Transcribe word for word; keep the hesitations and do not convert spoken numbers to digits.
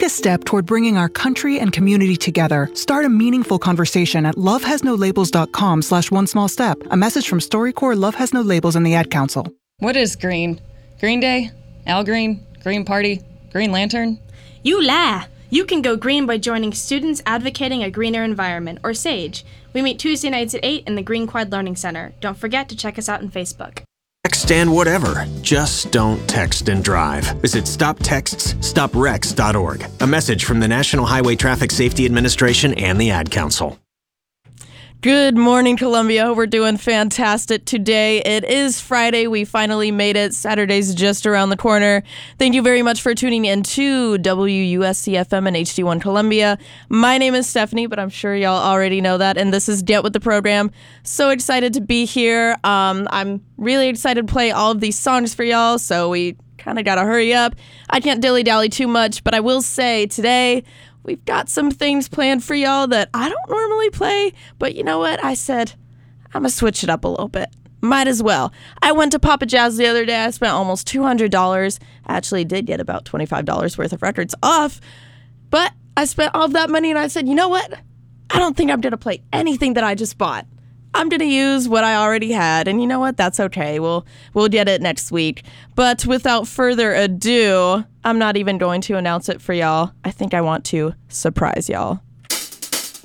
a step toward bringing our country and community together. Start a meaningful conversation at lovehasnolabels.com slash one small step. A message from StoryCorps, Love Has No Labels, and the Ad Council. What is green? Green Day? Al Green? Green Party? Green Lantern? You lie! You can go green by joining Students Advocating a Greener Environment, or SAGE. We meet Tuesday nights at eight in the Green Quad Learning Center. Don't forget to check us out on Facebook. Text and whatever. Just don't text and drive. Visit stop texts stop wrecks dot org. A message from the National Highway Traffic Safety Administration and the Ad Council. Good morning, Columbia. We're doing fantastic today. It is Friday. We finally made it. Saturday's just around the corner. Thank you very much for tuning in to W U S C F M and H D one Columbia. My name is Stephanie, but I'm sure y'all already know that. And this is Get With the Program. So excited to be here. Um, I'm really excited to play all of these songs for y'all. So we kind of got to hurry up. I can't dilly-dally too much, but I will say today, we've got some things planned for y'all that I don't normally play, but you know what? I said, I'm going to switch it up a little bit. Might as well. I went to Papa Jazz the other day. I spent almost two hundred dollars. I actually did get about twenty-five dollars worth of records off, but I spent all of that money and I said, you know what? I don't think I'm going to play anything that I just bought. I'm going to use what I already had, and you know what? That's okay. We'll we'll get it next week. But without further ado, I'm not even going to announce it for y'all. I think I want to surprise y'all.